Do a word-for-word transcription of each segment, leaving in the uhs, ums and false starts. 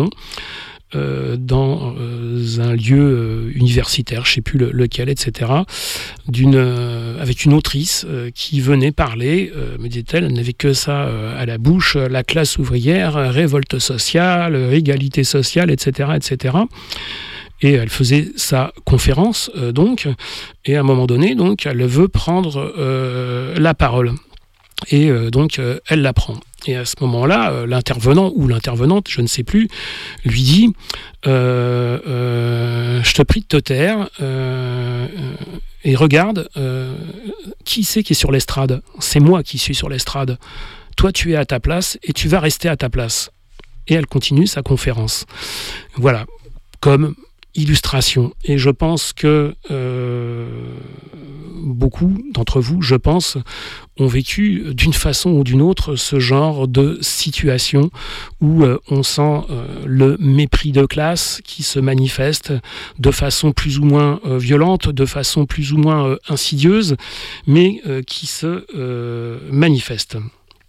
réunion euh, dans euh, un lieu euh, universitaire, je ne sais plus le, lequel, et cetera, d'une, euh, avec une autrice euh, qui venait parler, euh, me disait-elle, elle n'avait que ça euh, à la bouche, la classe ouvrière, révolte sociale, égalité sociale, et cetera, et cetera. Et elle faisait sa conférence, euh, donc, et à un moment donné, donc, elle veut prendre euh, la parole. Et euh, donc, euh, elle la prend. Et à ce moment-là, euh, l'intervenant ou l'intervenante, je ne sais plus, lui dit euh, euh, « Je te prie de te taire euh, et regarde, euh, qui c'est qui est sur l'estrade ? C'est moi qui suis sur l'estrade. Toi, tu es à ta place et tu vas rester à ta place. » Et elle continue sa conférence. Voilà, comme illustration. Et je pense que euh, beaucoup d'entre vous, je pense, ont vécu d'une façon ou d'une autre ce genre de situation où euh, on sent euh, le mépris de classe qui se manifeste de façon plus ou moins euh, violente, de façon plus ou moins euh, insidieuse, mais euh, qui se euh, manifeste.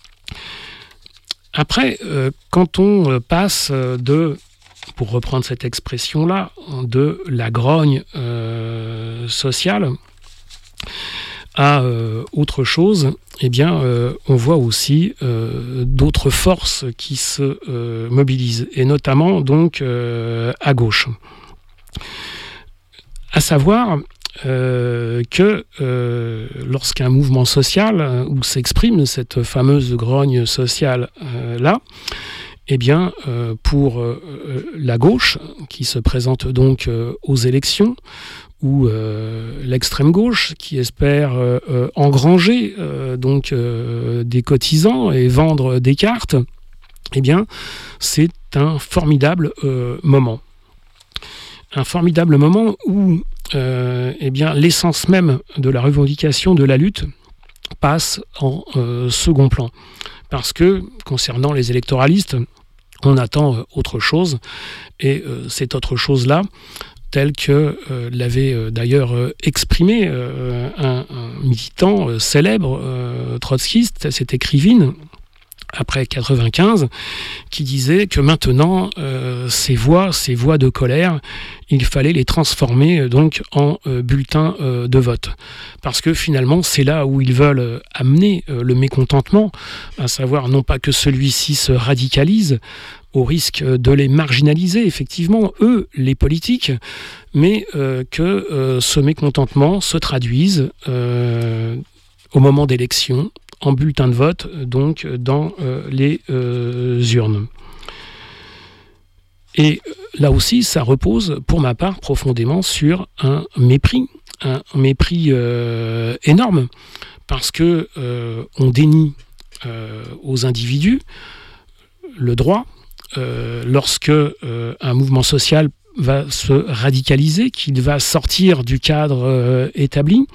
Après, euh, quand on passe de, pour reprendre cette expression-là, de la grogne euh, sociale à euh, autre chose, eh bien, euh, on voit aussi euh, d'autres forces qui se euh, mobilisent, et notamment donc euh, à gauche. À savoir euh, que euh, lorsqu'un mouvement social euh, où s'exprime cette fameuse grogne sociale euh, là, eh bien, euh, pour euh, la gauche, qui se présente donc euh, aux élections, ou euh, l'extrême gauche, qui espère euh, euh, engranger euh, donc euh, des cotisants et vendre des cartes, eh bien, c'est un formidable euh, moment. Un formidable moment où euh, eh bien, l'essence même de la revendication de la lutte passe en euh, second plan. Parce que, concernant les électoralistes, on attend autre chose, et euh, cette autre chose-là, telle que euh, l'avait euh, d'ailleurs euh, exprimé euh, un, un militant euh, célèbre, euh, trotskiste, c'était Krivine, après quatre-vingt-quinze, qui disait que maintenant, euh, ces voix, ces voix de colère, il fallait les transformer euh, donc en euh, bulletins euh, de vote. Parce que finalement, c'est là où ils veulent euh, amener euh, le mécontentement, à savoir non pas que celui-ci se radicalise, au risque de les marginaliser, effectivement, eux, les politiques, mais euh, que euh, ce mécontentement se traduise euh, au moment d'élection, en bulletin de vote, donc dans euh, les euh, urnes. Et là aussi, ça repose, pour ma part, profondément sur un mépris, un mépris euh, énorme, parce que euh, on dénie euh, aux individus le droit, euh, lorsque euh, un mouvement social va se radicaliser, qu'il va sortir du cadre euh, établi,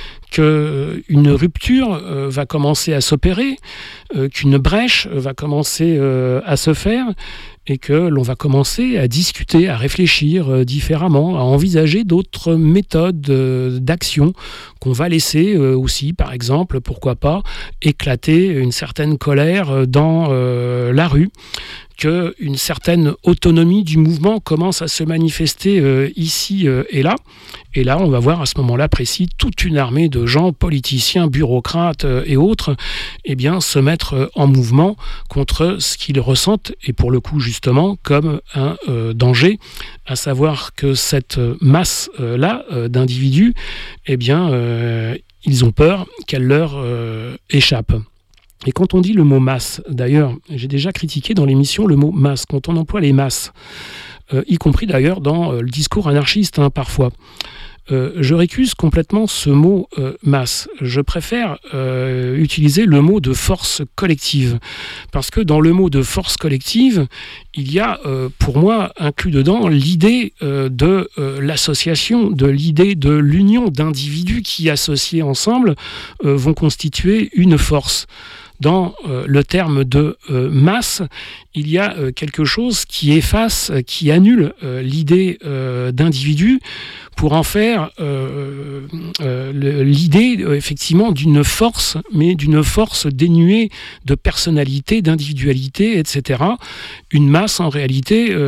qu'une rupture euh, va commencer à s'opérer, euh, qu'une brèche va commencer euh, à se faire, et que l'on va commencer à discuter, à réfléchir euh, différemment, à envisager d'autres méthodes euh, d'action qu'on va laisser euh, aussi, par exemple, pourquoi pas, éclater une certaine colère euh, dans euh, la rue, qu'une certaine autonomie du mouvement commence à se manifester euh, ici euh, et là. Et là, on va voir à ce moment-là précis toute une armée de gens, politiciens, bureaucrates euh, et autres, eh bien, se mettre euh, en mouvement contre ce qu'ils ressentent, et pour le coup, justement, comme un euh, danger, à savoir que cette masse-là euh, d'individus, eh bien, euh, ils ont peur qu'elle leur euh, échappe. Et quand on dit le mot masse, d'ailleurs, j'ai déjà critiqué dans l'émission le mot masse, quand on emploie les masses, euh, y compris d'ailleurs dans euh, le discours anarchiste, hein, parfois, euh, je récuse complètement ce mot euh, masse. Je préfère euh, utiliser le mot de force collective, parce que dans le mot de force collective, il y a euh, pour moi inclus dedans l'idée euh, de euh, l'association, de l'idée de l'union d'individus qui, associés ensemble, euh, vont constituer une force. Dans euh, le terme de euh, masse, il y a euh, quelque chose qui efface, qui annule euh, l'idée euh, d'individu pour en faire euh, euh, l'idée euh, effectivement d'une force, mais d'une force dénuée de personnalité, d'individualité, et cetera. Une masse en réalité... Euh,